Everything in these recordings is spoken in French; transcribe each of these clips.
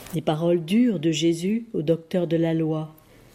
Les paroles dures de Jésus au docteur de la loi.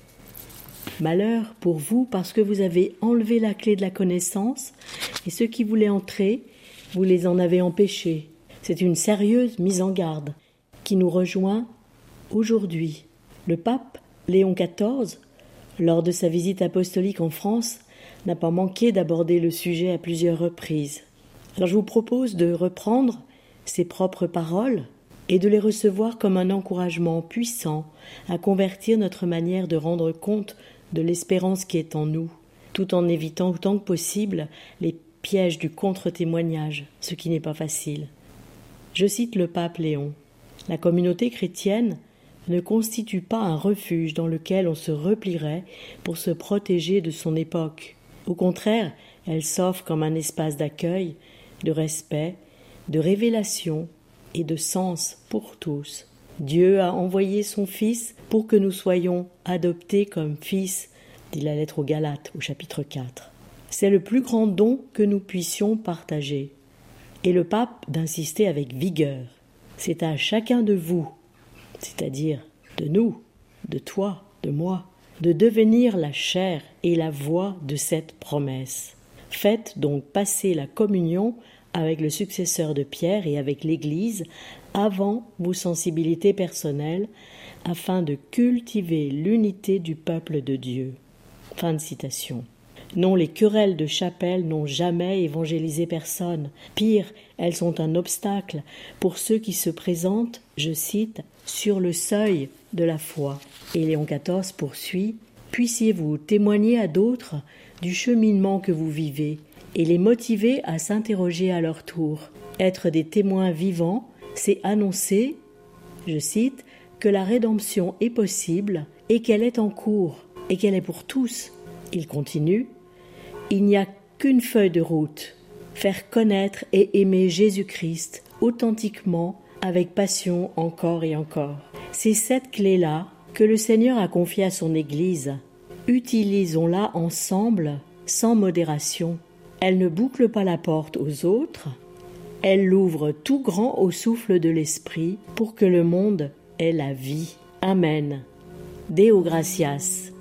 Malheur pour vous parce que vous avez enlevé la clé de la connaissance et ceux qui voulaient entrer, vous les en avez empêchés. C'est une sérieuse mise en garde qui nous rejoint aujourd'hui. Le pape Léon XIV, lors de sa visite apostolique en France, n'a pas manqué d'aborder le sujet à plusieurs reprises. Alors je vous propose de reprendre ses propres paroles et de les recevoir comme un encouragement puissant à convertir notre manière de rendre compte de l'espérance qui est en nous, tout en évitant autant que possible les pièges du contre-témoignage, ce qui n'est pas facile. Je cite le pape Léon. « La communauté chrétienne ne constitue pas un refuge dans lequel on se replierait pour se protéger de son époque. Au contraire, elle s'offre comme un espace d'accueil, de respect, de révélation et de sens pour tous. Dieu a envoyé son Fils pour que nous soyons adoptés comme fils, dit la lettre aux Galates au chapitre 4. C'est le plus grand don que nous puissions partager. Et le pape d'insister avec vigueur. C'est à chacun de vous, c'est-à-dire de nous, de toi, de moi, de devenir la chair et la voix de cette promesse. Faites donc passer la communion avec le successeur de Pierre et avec l'Église avant vos sensibilités personnelles afin de cultiver l'unité du peuple de Dieu. » Fin de citation. Non, les querelles de chapelle n'ont jamais évangélisé personne. Pire, elles sont un obstacle pour ceux qui se présentent, je cite, « sur le seuil de la foi ». Et Léon XIV poursuit « Puissiez-vous témoigner à d'autres du cheminement que vous vivez et les motiver à s'interroger à leur tour. Être des témoins vivants, c'est annoncer, je cite, que la rédemption est possible et qu'elle est en cours et qu'elle est pour tous. » Il continue « Il n'y a qu'une feuille de route, faire connaître et aimer Jésus-Christ authentiquement, avec passion encore et encore. » C'est cette clé-là que le Seigneur a confiée à son Église. Utilisons-la ensemble, sans modération. Elle ne boucle pas la porte aux autres, elle l'ouvre tout grand au souffle de l'Esprit pour que le monde ait la vie. Amen. Deo gratias.